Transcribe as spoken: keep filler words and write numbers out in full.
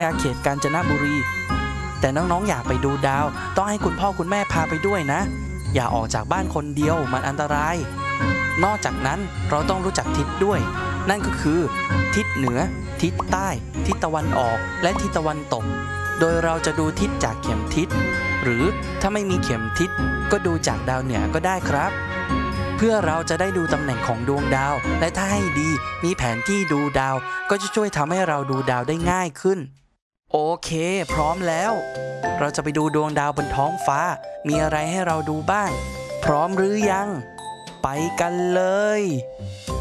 อาเขตกาญจนบุรีแต่น้องๆอยากไปดูดาวต้องให้คุณพ่อคุณแม่พาไปด้วยนะอย่าออกจากบ้านคนเดียวมันอันตรายนอกจากนั้นเราต้องรู้จักทิศด้วยนั่นก็คือทิศเหนือทิศใต้ทิศตะวันออกและทิศตะวันตกโดยเราจะดูทิศจากเข็มทิศหรือถ้าไม่มีเข็มทิศก็ดูจากดาวเหนือก็ได้ครับเพื่อเราจะได้ดูตำแหน่งของดวงดาวและถ้าให้ดีมีแผนที่ดูดาวก็จะช่วยทำให้เราดูดาวได้ง่ายขึ้นโอเคพร้อมแล้วเราจะไปดูดวงดาวบนท้องฟ้ามีอะไรให้เราดูบ้างพร้อมหรือยังไปกันเลย